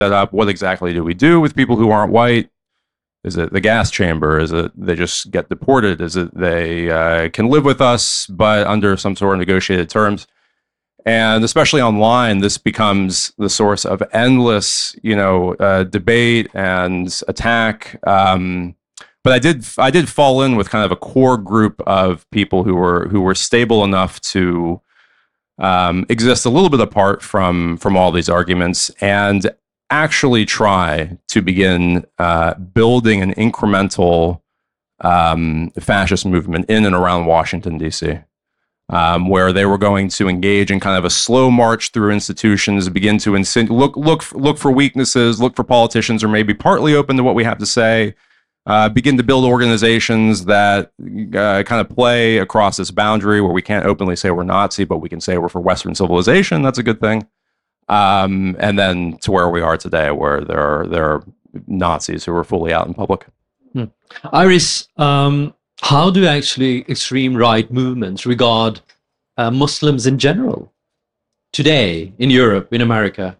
set up. What exactly do we do with people who aren't white? Is it the gas chamber? Is it they just get deported? Is it they can live with us, but under some sort of negotiated terms? And especially online, this becomes the source of endless, debate and attack. But I did fall in with kind of a core group of people who were stable enough to exist a little bit apart from all these arguments and actually try to begin building an incremental fascist movement in and around Washington, D.C., where they were going to engage in kind of a slow march through institutions, begin to look for weaknesses, look for politicians who are maybe partly open to what we have to say, begin to build organizations that kind of play across this boundary where we can't openly say we're Nazi, but we can say we're for Western civilization. That's a good thing. And then to where we are today, where there are Nazis who are fully out in public. Iris, how do actually extreme right movements regard Muslims in general today in Europe, in America?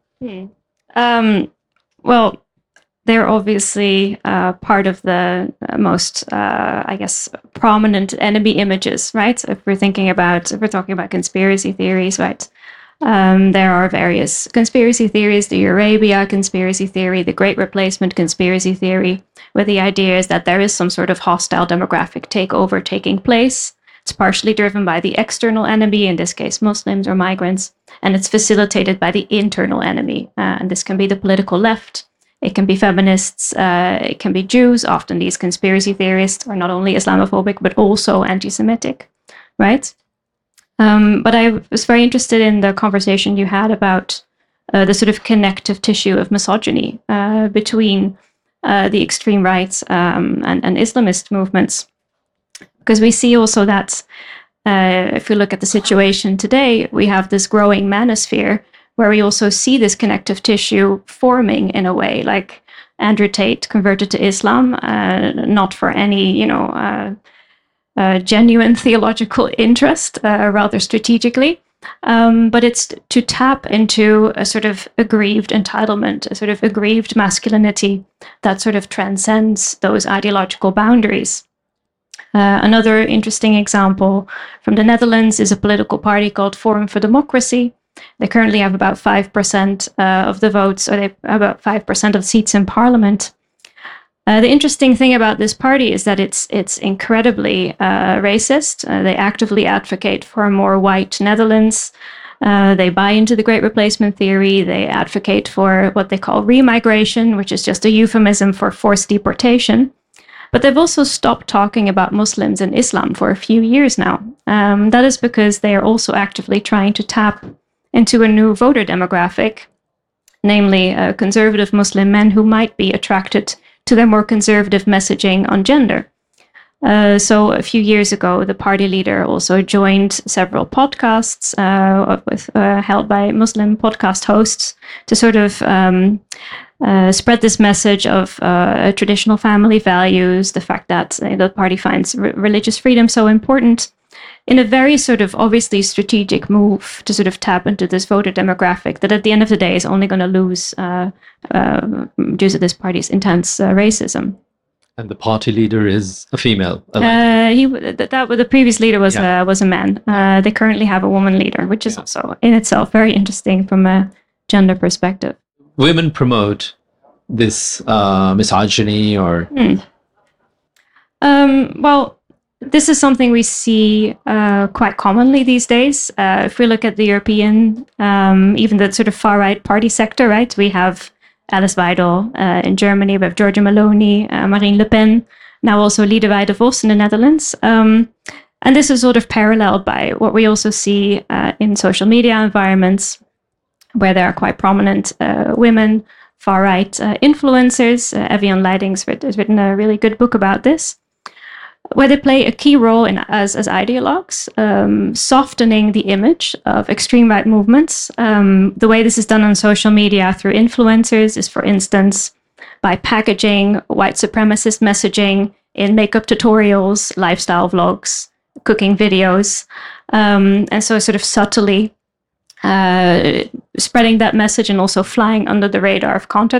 Well, they're obviously part of the most, prominent enemy images, right? If we're talking about conspiracy theories, right? There are various conspiracy theories, the Eurabia conspiracy theory, the Great Replacement conspiracy theory, where the idea is that there is some sort of hostile demographic takeover taking place. It's partially driven by the external enemy, in this case, Muslims or migrants, and it's facilitated by the internal enemy. And this can be the political left, it can be feminists, it can be Jews. Often these conspiracy theorists are not only Islamophobic, but also anti-Semitic, right? But I was very interested in the conversation you had about the sort of connective tissue of misogyny between the extreme right and Islamist movements. Because we see also that if we look at the situation today, we have this growing manosphere where we also see this connective tissue forming in a way, like Andrew Tate converted to Islam, not for any, genuine theological interest, rather strategically. But it's to tap into a sort of aggrieved entitlement, a sort of aggrieved masculinity that sort of transcends those ideological boundaries. Another interesting example from the Netherlands is a political party called Forum for Democracy. They currently have about 5% of the votes, or they about 5% of seats in parliament. The interesting thing about this party is that it's incredibly racist. They actively advocate for a more white Netherlands. They buy into the Great Replacement theory. They advocate for what they call remigration, which is just a euphemism for forced deportation. But they've also stopped talking about Muslims and Islam for a few years now. That is because they are also actively trying to tap into a new voter demographic, namely conservative Muslim men who might be attracted to their more conservative messaging on gender. So a few years ago, the party leader also joined several podcasts held by Muslim podcast hosts to sort of spread this message of traditional family values, the fact that the party finds religious freedom so important, in a very sort of obviously strategic move to sort of tap into this voter demographic that at the end of the day is only going to lose due to this party's intense racism. And the party leader is a female. The previous leader was a man. They currently have a woman leader, which is also in itself very interesting from a gender perspective. Women promote this misogyny or... Well, this is something we see quite commonly these days. If we look at the European, even the sort of far-right party sector, right? We have Alice Weidel in Germany, we have Giorgia Meloni, Marine Le Pen, now also Liedewij de Vos in the Netherlands. And this is sort of paralleled by what we also see in social media environments, where there are quite prominent women, far-right influencers. Evian Leidings has written a really good book about this, where they play a key role as ideologues, softening the image of extreme right movements. The way this is done on social media through influencers is, for instance, by packaging white supremacist messaging in makeup tutorials, lifestyle vlogs, cooking videos, and so sort of subtly spreading that message and also flying under the radar of content